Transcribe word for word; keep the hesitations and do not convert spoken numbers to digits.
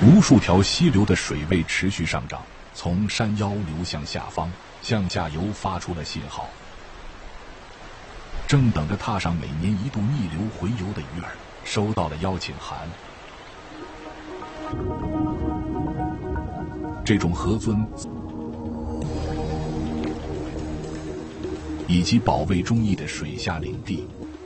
无数条溪流的水位持续上涨，从山腰流向下方，向下游发出了信号。正等着踏上每年一度逆流回游的鱼儿，收到了邀请函。这种河尊以及保卫中义的水下领地，